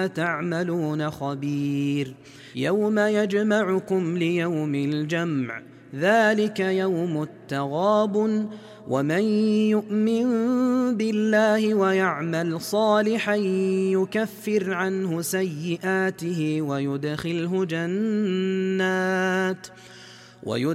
تعملون خبير. يوم يجمعكم ليوم الجمع ذلك يوم التغابن ومن يؤمن بالله ويعمل صالحا يكفر عنه سيئاته ويدخله جنات